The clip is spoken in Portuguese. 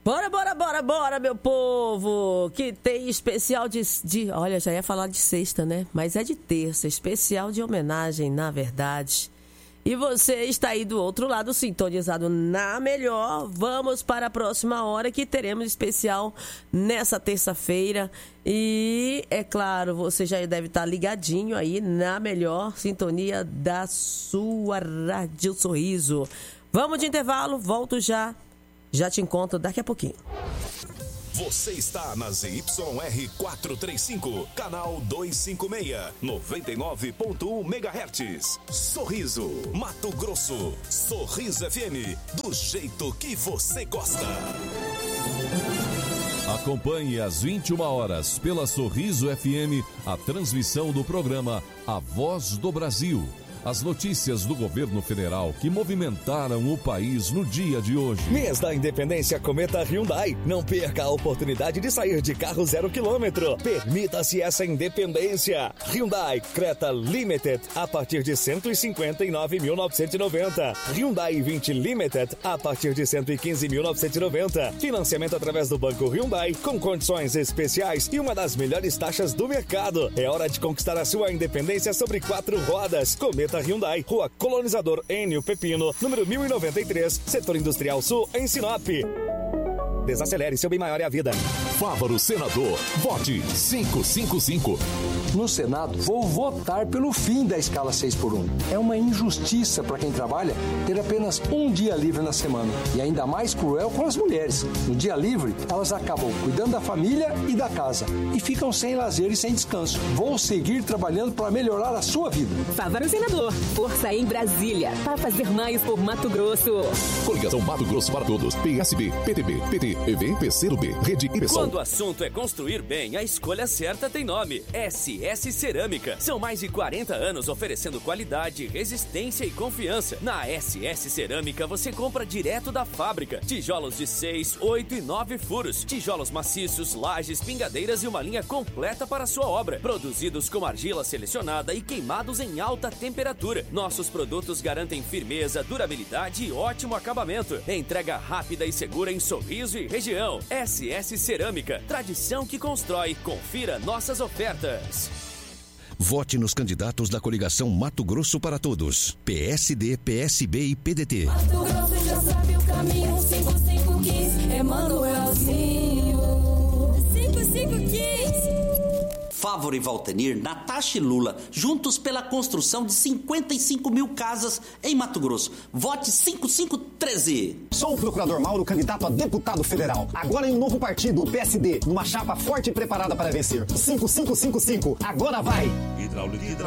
Bora, meu povo, que tem especial de... Olha, já ia falar de sexta, né? Mas é de terça, especial de homenagem, na verdade. E você está aí do outro lado, sintonizado na melhor. Vamos para a próxima hora, que teremos especial nessa terça-feira. E, é claro, você já deve estar ligadinho aí na melhor sintonia da sua Rádio Sorriso. Vamos de intervalo, volto já. Já te encontro daqui a pouquinho. Você está na ZYR 435, canal 256, 99.1 MHz. Sorriso, Mato Grosso. Sorriso FM, do jeito que você gosta. Acompanhe às 21 horas pela Sorriso FM a transmissão do programa A Voz do Brasil. As notícias do governo federal que movimentaram o país no dia de hoje. Mês da Independência Cometa Hyundai. Não perca a oportunidade de sair de carro 0 km. Permita-se essa independência. Hyundai Creta Limited a partir de 159.990. Hyundai 20 Limited a partir de 115.990. Financiamento através do Banco Hyundai com condições especiais e uma das melhores taxas do mercado. É hora de conquistar a sua independência sobre 4 rodas. Cometa Hyundai, Rua Colonizador Enio Pepino, número 1093, Setor Industrial Sul, em Sinop. Desacelere, seu bem maior é a vida. Fávaro Senador, vote 555. No Senado, vou votar pelo fim da escala 6x1. É uma injustiça para quem trabalha ter apenas um dia livre na semana. E ainda mais cruel com as mulheres. No dia livre, elas acabam cuidando da família e da casa. E ficam sem lazer e sem descanso. Vou seguir trabalhando para melhorar a sua vida. Fávaro Senador, força em Brasília, para fazer mais por Mato Grosso. Coligação Mato Grosso para Todos, PSB, PTB, PT, EV, PCdoB, Rede e PSOL. Quando o assunto é construir bem, a escolha certa tem nome: SS Cerâmica. São mais de 40 anos oferecendo qualidade, resistência e confiança. Na SS Cerâmica você compra direto da fábrica. Tijolos de 6, 8 e 9 furos. Tijolos maciços, lajes, pingadeiras e uma linha completa para a sua obra. Produzidos com argila selecionada e queimados em alta temperatura. Nossos produtos garantem firmeza, durabilidade e ótimo acabamento. Entrega rápida e segura em Sorriso e região. SS Cerâmica, tradição que constrói. Confira nossas ofertas. Vote nos candidatos da coligação Mato Grosso para Todos. PSD, PSB e PDT. Mato Grosso já sabe o caminho. 5515, Emanuelzinho. 5515. Fávaro e Valtenir, Natasha e Lula, juntos pela construção de 55 mil casas em Mato Grosso. Vote 5513. Sou o procurador Mauro, candidato a deputado federal. Agora em um novo partido, o PSD, numa chapa forte e preparada para vencer. 5555, agora vai!